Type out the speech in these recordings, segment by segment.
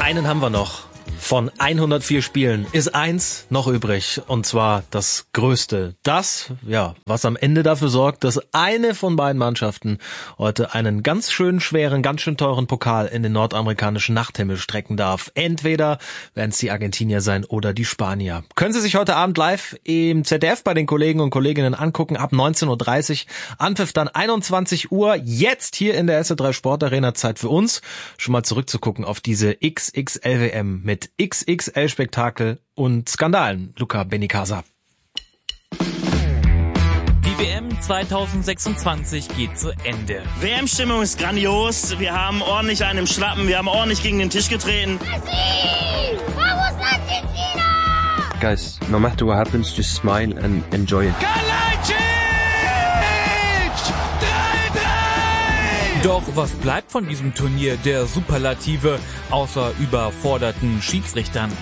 Einen haben wir noch. Von 104 Spielen ist eins noch übrig, und zwar das Größte. Das, was am Ende dafür sorgt, dass eine von beiden Mannschaften heute einen ganz schön schweren, ganz schön teuren Pokal in den nordamerikanischen Nachthimmel strecken darf. Entweder werden es die Argentinier sein oder die Spanier. Können Sie sich heute Abend live im ZDF bei den Kollegen und Kolleginnen angucken, ab 19.30 Uhr. Anpfiff dann 21 Uhr, jetzt hier in der SR3 Sportarena. Zeit für uns, schon mal zurückzugucken auf diese XXL-WM mit XXL-Spektakel und Skandalen. Luca Benincasa. Die WM 2026 geht zu Ende. WM-Stimmung ist grandios. Wir haben ordentlich einen im Schlappen. Wir haben ordentlich gegen den Tisch getreten. Messi! Vamos Argentina! Guys, no matter what happens, just smile and enjoy it. Doch was bleibt von diesem Turnier der Superlative, außer überforderten Schiedsrichtern?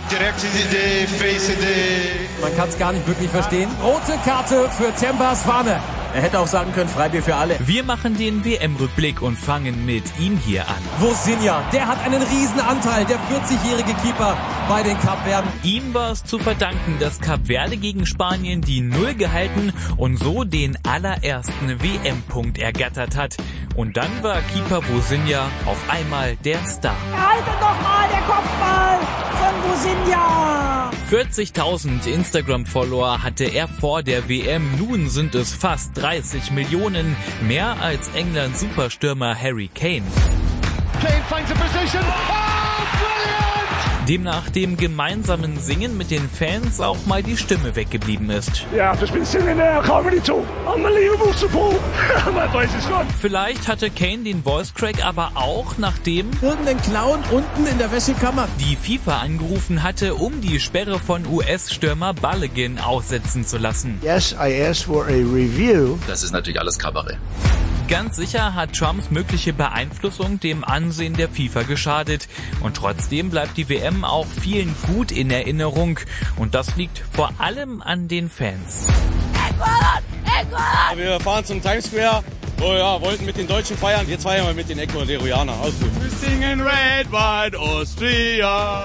Man kann es gar nicht wirklich verstehen. Rote Karte für Temba Swane. Er hätte auch sagen können, Freibier für alle. Wir machen den WM-Rückblick und fangen mit ihm hier an. Vozinha, der hat einen riesen Anteil, der 40-jährige Keeper bei den Kapverden. Ihm war es zu verdanken, dass Kap Verde gegen Spanien die Null gehalten und so den allerersten WM-Punkt ergattert hat. Und dann war Keeper Vozinha auf einmal der Star. Haltet doch mal der Kopfball von Vozinha! 40.000 Instagram-Follower hatte er vor der WM, nun sind es fast 30 Millionen, mehr als Englands Superstürmer Harry Kane. Kane finds a position. Oh, brilliant! Demnach dem gemeinsamen Singen mit den Fans auch mal die Stimme weggeblieben ist. Yeah, I've just been singing there. I can't really talk. Unbelievable support. My voice is gone. Vielleicht hatte Kane den Voice Crack aber auch, nachdem Irgendein Clown unten in der Wäschekammer die FIFA angerufen hatte, um die Sperre von US-Stürmer Balogun aussetzen zu lassen. Yes, I asked for a review. Das ist natürlich alles Kabarett. Ganz sicher hat Trumps mögliche Beeinflussung dem Ansehen der FIFA geschadet. Und trotzdem bleibt die WM auch vielen gut in Erinnerung. Und das liegt vor allem an den Fans. Ecuador! Wir fahren zum Times Square. Wollten mit den Deutschen feiern. Jetzt feiern wir mit den Ecuadorianern. Alles gut. Wir singen Red, White, Austria.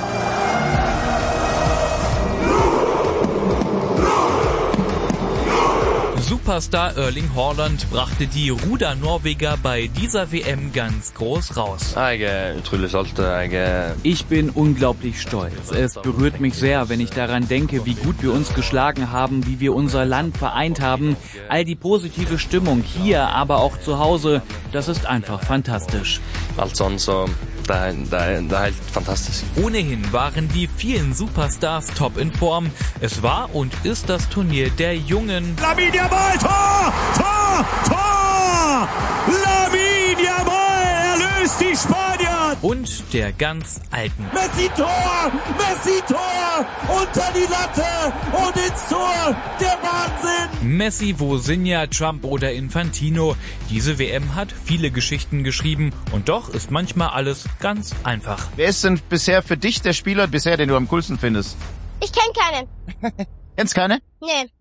Superstar Erling Haaland brachte die Ruder-Norweger bei dieser WM ganz groß raus. Ich bin unglaublich stolz. Es berührt mich sehr, wenn ich daran denke, wie gut wir uns geschlagen haben, wie wir unser Land vereint haben. All die positive Stimmung hier, aber auch zu Hause, das ist einfach fantastisch. Fantastisch. Ohnehin waren die vielen Superstars top in Form. Es war und ist das Turnier der Jungen. Lamine Yamal, Tor! Tor! Tor! Lamine Yamal erlöst die Spanier! Und der ganz Alten. Messi Tor! Messi Tor! Unter die Latte und ins Tor! Der Wahnsinn! Messi, Vozinha, Trump oder Infantino. Diese WM hat viele Geschichten geschrieben und doch ist manchmal alles ganz einfach. Wer ist denn bisher für dich der Spieler den du am coolsten findest? Ich kenn keinen. Kennst keine? Nee.